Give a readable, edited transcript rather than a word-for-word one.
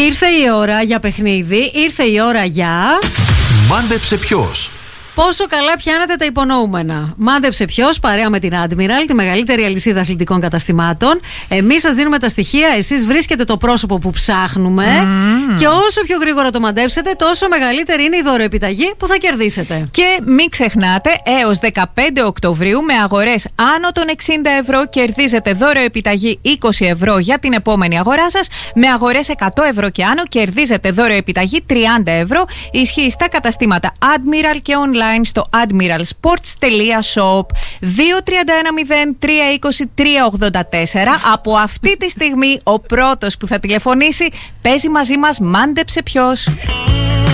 Ήρθε η ώρα για παιχνίδι, ήρθε η ώρα για... Μάντεψε ποιος. Πόσο καλά πιάνετε τα υπονοούμενα. Μάντεψε ποιος, παρέα με την Admiral, τη μεγαλύτερη αλυσίδα αθλητικών καταστημάτων. Εμείς σας δίνουμε τα στοιχεία, εσείς βρίσκετε το πρόσωπο που ψάχνουμε. Και όσο πιο γρήγορα το μαντέψετε, τόσο μεγαλύτερη είναι η δωροεπιταγή που θα κερδίσετε. Και μην ξεχνάτε, έως 15 Οκτωβρίου, με αγορές άνω των 60 ευρώ, κερδίζετε δωροεπιταγή 20 ευρώ για την επόμενη αγορά σας. Με αγορές 100 ευρώ και άνω, κερδίζετε δωροεπιταγή 30 ευρώ. Ισχύει στα καταστήματα Admiral και online στο admiralsports.shop. 2310320 384. Από αυτή τη στιγμή ο πρώτος που θα τηλεφωνήσει παίζει μαζί μας Μάντεψε ποιος.